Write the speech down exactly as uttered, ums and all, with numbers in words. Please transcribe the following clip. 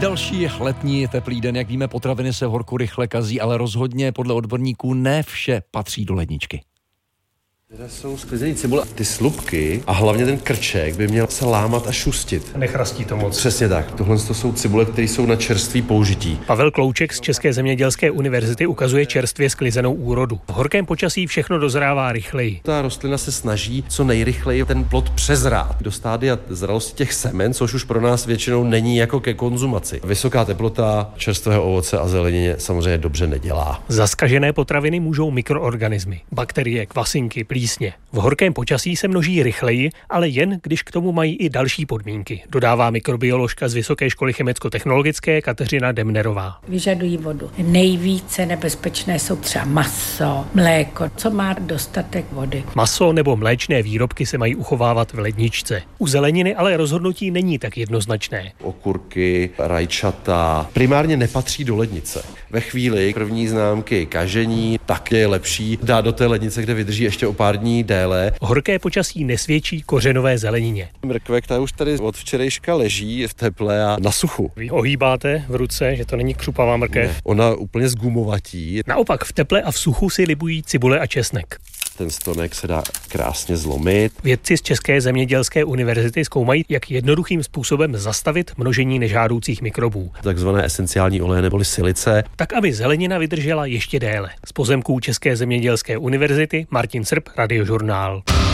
Další letní teplý den, jak víme, potraviny se v horku rychle kazí, ale rozhodně podle odborníků ne vše patří do ledničky. Tady jsou sklizený cibule. Ty slupky a hlavně ten krček by měl se lámat a šustit. Nechrastí to moc. Přesně tak. Tohle to jsou cibule, které jsou na čerstvý použití. Pavel Klouček z České zemědělské univerzity ukazuje čerstvě sklizenou úrodu. V horkém počasí všechno dozrává rychleji. Ta rostlina se snaží co nejrychleji ten plod přezrát do stádia zralosti těch semen, což už pro nás většinou není jako ke konzumaci. Vysoká teplota čerstvého ovoce a zelenině samozřejmě dobře nedělá. Zaskažené potraviny můžou mikroorganismy, bakterie, kvasinky, plísně. V horkém počasí se množí rychleji, ale jen když k tomu mají i další podmínky, dodává mikrobioložka z Vysoké školy chemicko-technologické Kateřina Demnerová. Vyžadují vodu. Nejvíce nebezpečné jsou třeba maso, mléko, co má dostatek vody. Maso nebo mléčné výrobky se mají uchovávat v ledničce. U zeleniny ale rozhodnutí není tak jednoznačné. Okurky, rajčata primárně nepatří do lednice. Ve chvíli první známky kažení, tak je lepší dát do té lednice, kde vydrží ještě o pár dní déle. Horké počasí nesvědčí kořenové zelenině. Mrkve, ta už tady od včerejška leží v teple a na suchu. Vy ohýbáte v ruce, že to není křupavá mrkev? Ne, ona úplně zgumovatí. Naopak v teple a v suchu si libují cibule a česnek. Ten stonek se dá krásně zlomit. Vědci z České zemědělské univerzity zkoumají, jak jednoduchým způsobem zastavit množení nežádoucích mikrobů. Takzvané esenciální oleje neboli silice. Tak, aby zelenina vydržela ještě déle. Z pozemků České zemědělské univerzity Martin Srb, Radiožurnál.